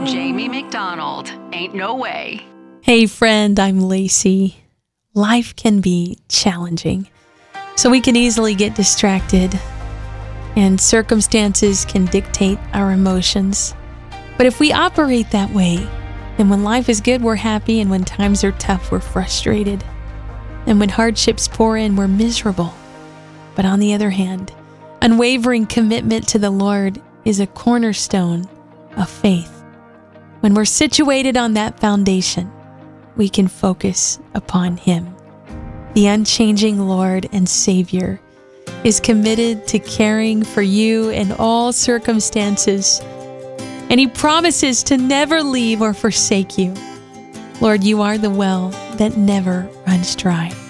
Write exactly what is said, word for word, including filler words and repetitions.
Jamie McDonald. Ain't no way. Hey friend, I'm Lacey. Life can be challenging, so we can easily get distracted, and circumstances can dictate our emotions. But if we operate that way, then when life is good, we're happy, and when times are tough, we're frustrated. And when hardships pour in, we're miserable. But on the other hand, unwavering commitment to the Lord is a cornerstone of faith. When we're situated on that foundation, we can focus upon Him. The unchanging Lord and Savior is committed to caring for you in all circumstances, and He promises to never leave or forsake you. Lord, you are the well that never runs dry.